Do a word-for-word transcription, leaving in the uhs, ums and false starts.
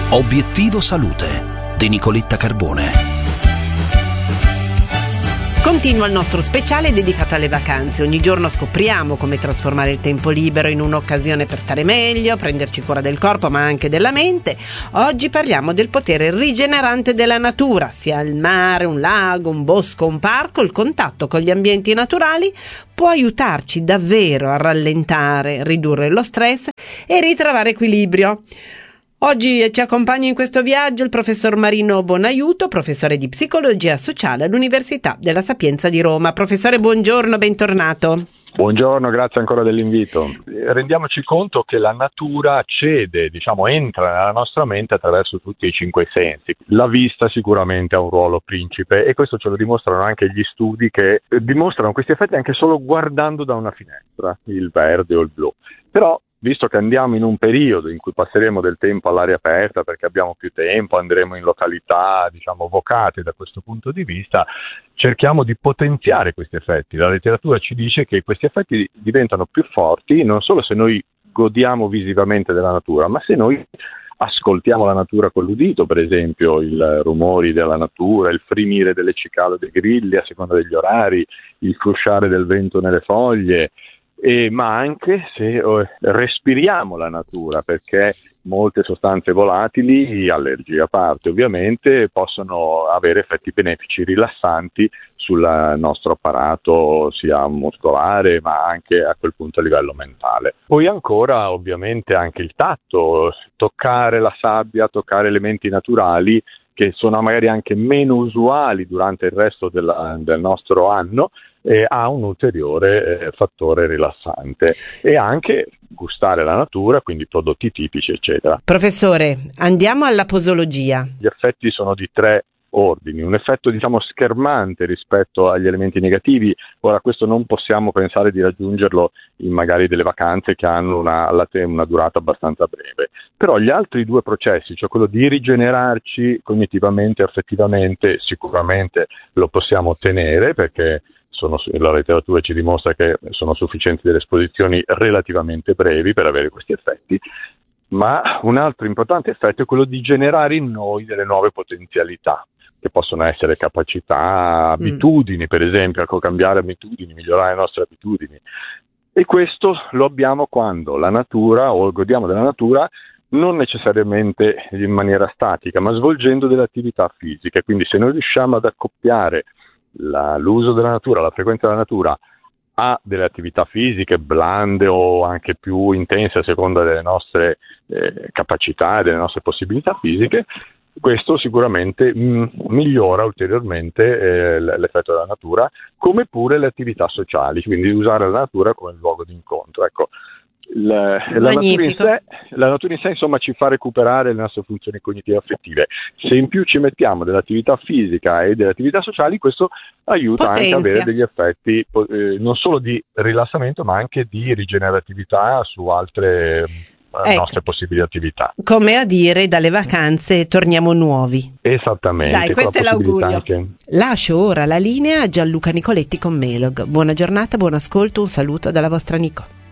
Obiettivo Salute di Nicoletta Carbone. Continua il nostro speciale dedicato alle vacanze. Ogni giorno scopriamo come trasformare il tempo libero in un'occasione per stare meglio, prenderci cura del corpo ma anche della mente. Oggi parliamo del potere rigenerante della natura, sia il mare, un lago, un bosco, un parco. Il contatto con gli ambienti naturali può aiutarci davvero a rallentare, ridurre lo stress e ritrovare equilibrio. Oggi ci accompagna in questo viaggio il professor Marino Bonaiuto, professore di psicologia sociale all'Università della Sapienza di Roma. Professore, buongiorno, bentornato. Buongiorno, grazie ancora dell'invito. Rendiamoci conto che la natura cede, diciamo, entra nella nostra mente attraverso tutti i cinque sensi. La vista sicuramente ha un ruolo principe e questo ce lo dimostrano anche gli studi che dimostrano questi effetti anche solo guardando da una finestra, il verde o il blu. Però visto che andiamo in un periodo in cui passeremo del tempo all'aria aperta perché abbiamo più tempo, andremo in località, diciamo, vocate da questo punto di vista, cerchiamo di potenziare questi effetti. La letteratura ci dice che questi effetti diventano più forti non solo se noi godiamo visivamente della natura, ma se noi ascoltiamo la natura con l'udito, per esempio i rumori della natura, il frinire delle cicale dei grilli a seconda degli orari, il frusciare del vento nelle foglie, E, ma anche se eh, respiriamo la natura, perché molte sostanze volatili, allergie a parte ovviamente, possono avere effetti benefici rilassanti sul nostro apparato sia muscolare ma anche a quel punto a livello mentale. Poi ancora ovviamente anche il tatto, toccare la sabbia, toccare elementi naturali che sono magari anche meno usuali durante il resto della, del nostro anno, e ha un ulteriore eh, fattore rilassante, e anche gustare la natura, quindi prodotti tipici eccetera. Professore, andiamo alla posologia. Gli effetti sono di tre ordini, un effetto diciamo schermante rispetto agli elementi negativi. Ora questo non possiamo pensare di raggiungerlo in magari delle vacanze che hanno una, una durata abbastanza breve, però gli altri due processi, cioè quello di rigenerarci cognitivamente e affettivamente, sicuramente lo possiamo ottenere perché sono, la letteratura ci dimostra che sono sufficienti delle esposizioni relativamente brevi per avere questi effetti. Ma un altro importante effetto è quello di generare in noi delle nuove potenzialità, che possono essere capacità, abitudini, mm. per esempio, ecco, cambiare abitudini, migliorare le nostre abitudini. E questo lo abbiamo quando la natura, o godiamo della natura, non necessariamente in maniera statica, ma svolgendo delle attività fisiche. Quindi se noi riusciamo ad accoppiare la, l'uso della natura, la frequenza della natura, a delle attività fisiche blande o anche più intense a seconda delle nostre eh, capacità e delle nostre possibilità fisiche, questo sicuramente mh, migliora ulteriormente eh, l'effetto della natura, come pure le attività sociali, quindi usare la natura come luogo di incontro. Ecco, la, la, natura in sé, la natura in sé insomma ci fa recuperare le nostre funzioni cognitive affettive. Se in più ci mettiamo dell'attività fisica e delle attività sociali, questo aiuta Potenzia. anche a avere degli effetti eh, non solo di rilassamento ma anche di rigeneratività su altre eh, ecco. nostre possibili attività. Come a dire, dalle vacanze torniamo nuovi. Esattamente. Dai, questo è l'augurio. Anche... Lascio ora la linea a Gianluca Nicoletti con Melog. Buona giornata, buon ascolto, un saluto dalla vostra Nico.